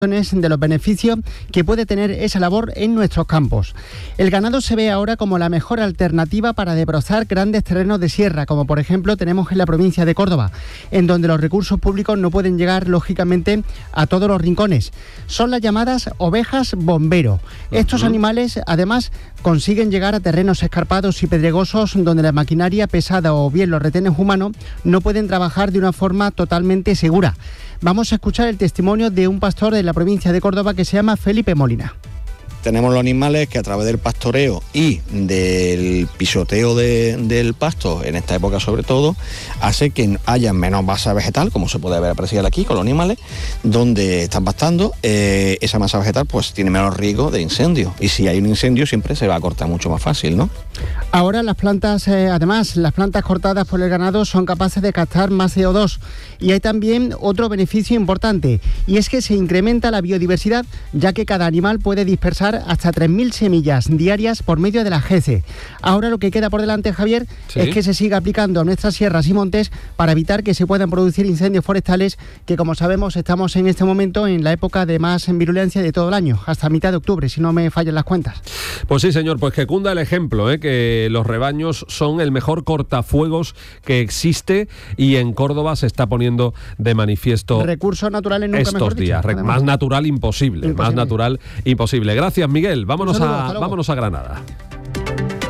de los beneficios que puede tener esa labor en nuestros campos. El ganado se ve ahora como la mejor alternativa para desbrozar grandes terrenos de sierra, como por ejemplo tenemos en la provincia de Córdoba, en donde los recursos públicos no pueden llegar lógicamente a todos los rincones. Son las llamadas ovejas bombero. Estos animales además consiguen llegar a terrenos escarpados y pedregosos donde la maquinaria pesada o bien los retenes humanos no pueden trabajar de una forma totalmente segura. Vamos a escuchar el testimonio de un pastor de la provincia de Córdoba que se llama Felipe Molina. Tenemos los animales que a través del pastoreo y del pisoteo del pasto, en esta época sobre todo, hace que haya menos masa vegetal, como se puede ver apreciar aquí con los animales, donde están pastando. Esa masa vegetal pues tiene menos riesgo de incendio, y si hay un incendio siempre se va a cortar mucho más fácil, ¿no? Ahora las plantas, además, las plantas cortadas por el ganado son capaces de captar más CO2, y hay también otro beneficio importante, y es que se incrementa la biodiversidad, ya que cada animal puede dispersar hasta 3.000 semillas diarias por medio de la GECE. Ahora lo que queda por delante, Javier, es que se siga aplicando a nuestras sierras y montes para evitar que se puedan producir incendios forestales, que como sabemos estamos en este momento en la época de más virulencia de todo el año, hasta mitad de octubre, si no me fallan las cuentas. Pues sí, señor, pues que cunda el ejemplo, que los rebaños son el mejor cortafuegos que existe, y en Córdoba se está poniendo de manifiesto recursos naturales nunca estos mejor días. Dicho, más natural imposible, más natural imposible. Gracias, Miguel. Vámonos a Granada.